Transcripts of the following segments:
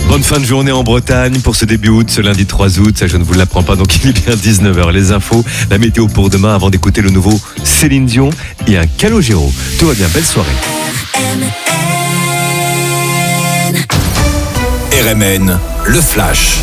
Bonne fin de journée en Bretagne pour ce début août, ce lundi 3 août. Ça, je ne vous l'apprends pas, donc il est bien 19h. Les infos, la météo pour demain avant d'écouter le nouveau Céline Dion et un Calogero. Tout va bien, belle soirée. RMN, le Flash.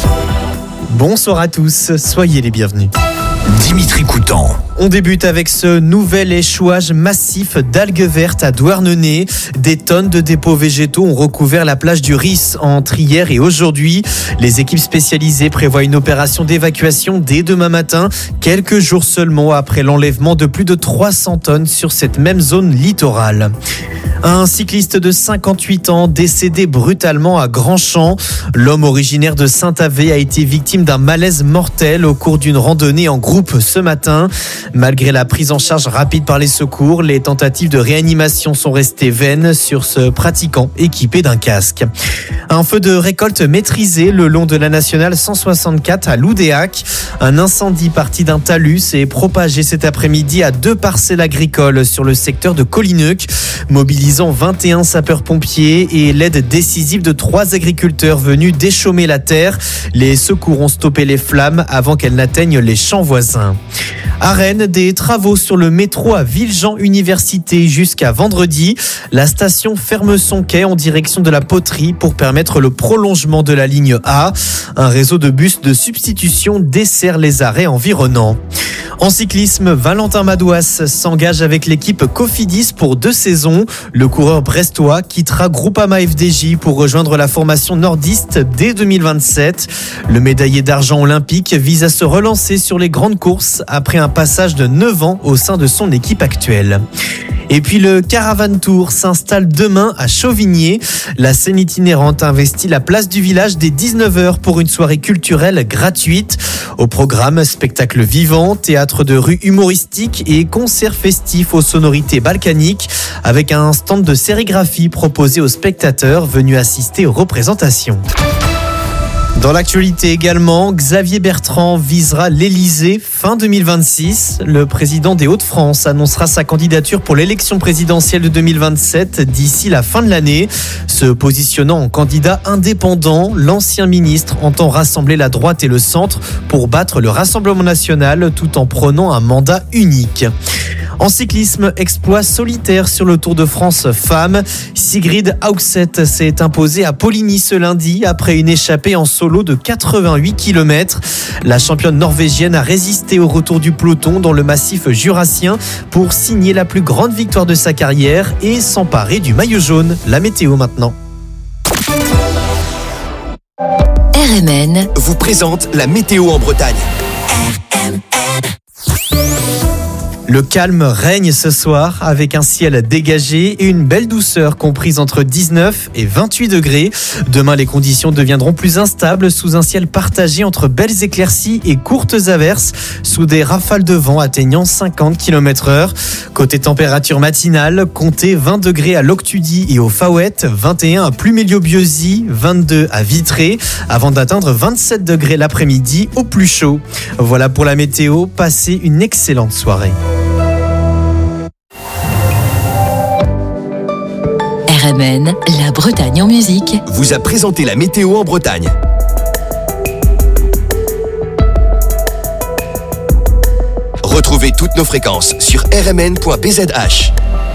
Bonsoir à tous, soyez les bienvenus. Dimitri Coutan. On débute avec ce nouvel échouage massif d'algues vertes à Douarnenez. Des tonnes de dépôts végétaux ont recouvert la plage du Ris entre hier et aujourd'hui. Les équipes spécialisées prévoient une opération d'évacuation dès demain matin, quelques jours seulement après l'enlèvement de plus de 300 tonnes sur cette même zone littorale. Un cycliste de 58 ans décédé brutalement à Grandchamp. L'homme originaire de Saint-Avé a été victime d'un malaise mortel au cours d'une randonnée en groupe ce matin. Malgré la prise en charge rapide par les secours, les tentatives de réanimation sont restées vaines sur ce pratiquant équipé d'un casque. Un feu de récolte maîtrisé le long de la nationale 164 à Loudéac. Un incendie parti d'un talus s'est propagé cet après-midi à 2 parcelles agricoles sur le secteur de Collineuc, mobilisant 21 sapeurs-pompiers et l'aide décisive de 3 agriculteurs venus déchaumer la terre. Les secours ont stoppé les flammes avant qu'elles n'atteignent les champs voisins. À Rennes, des travaux sur le métro à Villejean Université jusqu'à vendredi. La station ferme son quai en direction de la poterie pour permettre le prolongement de la ligne A. Un réseau de bus de substitution dessert les arrêts environnants. En cyclisme, Valentin Madouas s'engage avec l'équipe Cofidis pour 2 saisons. Le coureur brestois quittera Groupama FDJ pour rejoindre la formation nordiste dès 2027. Le médaillé d'argent olympique vise à se relancer sur les grandes courses après un passage de 9 ans au sein de son équipe actuelle. Et puis le Caravan Tour s'installe demain à Chauvigné. La scène itinérante investit la place du village dès 19h pour une soirée culturelle gratuite. Au programme, spectacle vivant, théâtre de rue humoristique et concert festif aux sonorités balkaniques avec un stand de sérigraphie proposé aux spectateurs venus assister aux représentations. Dans l'actualité également, Xavier Bertrand visera l'Elysée fin 2026. Le président des Hauts-de-France annoncera sa candidature pour l'élection présidentielle de 2027 d'ici la fin de l'année. Se positionnant en candidat indépendant, l'ancien ministre entend rassembler la droite et le centre pour battre le Rassemblement national tout en prônant un mandat unique. En cyclisme, exploit solitaire sur le Tour de France femmes. Sigrid Haugset s'est imposée à Poligny ce lundi après une échappée en solo de 88 km. La championne norvégienne a résisté au retour du peloton dans le massif jurassien pour signer la plus grande victoire de sa carrière et s'emparer du maillot jaune. La météo maintenant. RMN vous présente la météo en Bretagne. Le calme règne ce soir avec un ciel dégagé et une belle douceur comprise entre 19 et 28 degrés. Demain, les conditions deviendront plus instables sous un ciel partagé entre belles éclaircies et courtes averses sous des rafales de vent atteignant 50 km/h. Côté température matinale, comptez 20 degrés à Loctudy et au Faouette, 21 à Pluméliau-Bieuzy, 22 à Vitré, avant d'atteindre 27 degrés l'après-midi au plus chaud. Voilà pour la météo, passez une excellente soirée. RMN, la Bretagne en musique, vous a présenté la météo en Bretagne. Retrouvez toutes nos fréquences sur rmn.bzh.